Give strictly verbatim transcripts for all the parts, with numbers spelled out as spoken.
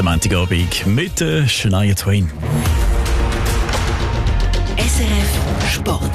guten Montagabend mit äh, Shania Twain. S R F Sport.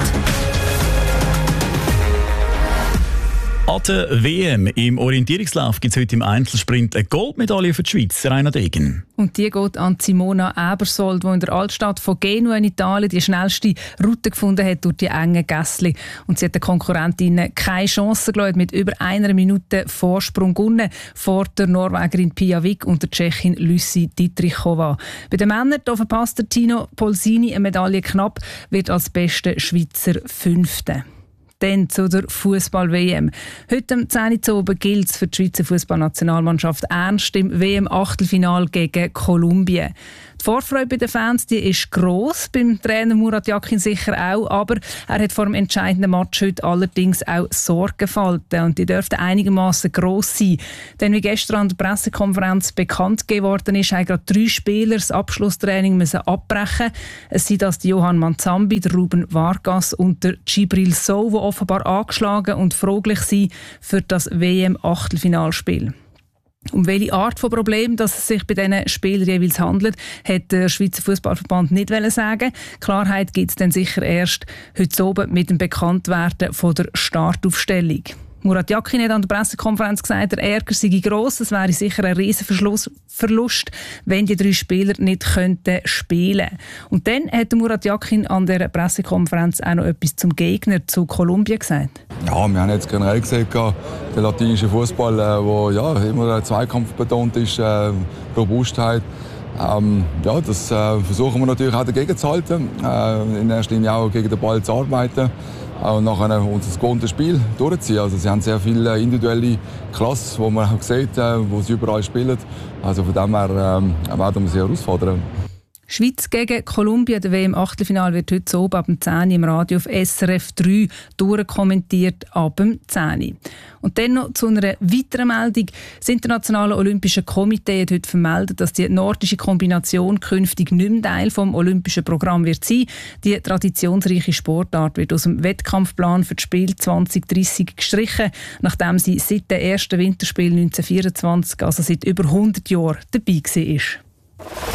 An der W M im Orientierungslauf gibt es heute im Einzelsprint eine Goldmedaille für die Schweiz, Rainer Degen. Und die geht an Simona Ebersold, die in der Altstadt von Genua in Italien die schnellste Route gefunden hat durch die engen Gässli. Und sie hat den Konkurrentinnen keine Chance gelassen, mit über einer Minute Vorsprung gewonnen vor der Norwegerin Pia Vik und der Tschechin Lucy Dietrichova. Bei den Männern da verpasst der Tino Polsini eine Medaille knapp, wird als bester Schweizer Fünfter. Dann zu der Fußball-W M. Heute am zehn Uhr oben gilt es für die Schweizer Fußballnationalmannschaft ernst im W M-Achtelfinal gegen Kolumbien. Die Vorfreude bei den Fans die ist gross, beim Trainer Murat Yakin sicher auch, aber er hat vor dem entscheidenden Match heute allerdings auch Sorgen gefalten und die dürften einigermaßen gross sein. Denn wie gestern an der Pressekonferenz bekannt geworden ist, haben gerade drei Spieler das Abschlusstraining müssen abbrechen. Es sind das die Johann Manzambi, der Ruben Vargas und der Djibril Sow, die offenbar angeschlagen und fraglich sind für das W M-Achtelfinalspiel. Um welche Art von Problem dass es sich bei diesen Spielern jeweils handelt, hat der Schweizer Fußballverband nicht sagen. Klarheit gibt es dann sicher erst heute oben mit dem Bekanntwerden von der Startaufstellung. Murat Yakin hat an der Pressekonferenz gesagt, der Ärger sei gross. Es wäre sicher ein riesen Verlust, wenn die drei Spieler nicht könnten spielen. Und dann hat Murat Yakin an der Pressekonferenz auch noch etwas zum Gegner, zu Kolumbien gesagt. Ja, wir haben jetzt generell gesehen, der latinische Fußball, der ja, immer Zweikampf betont ist, äh, Robustheit. Ähm, ja, das äh, versuchen wir natürlich auch dagegen zu halten, äh, in erster Linie auch gegen den Ball zu arbeiten und nachher unser gewohntes Spiel durchziehen. Also sie haben sehr viele individuelle Klasse, wo man auch sieht, äh, wo sie überall spielen. Also von dem her äh, werden wir sie herausfordern. Schweiz gegen Kolumbien, der W M-Achtelfinal wird heute oben ab dem zehn Uhr im Radio auf S R F drei durchkommentiert ab dem zehn Uhr. Und dann noch zu einer weiteren Meldung. Das Internationale Olympische Komitee hat heute vermeldet, dass die nordische Kombination künftig nicht mehr Teil des Olympischen Programms wird sein. Die traditionsreiche Sportart wird aus dem Wettkampfplan für das Spiel zwanzig dreißig gestrichen, nachdem sie seit dem ersten Winterspiel neunzehnhundertvierundzwanzig, also seit über hundert Jahren, dabei war.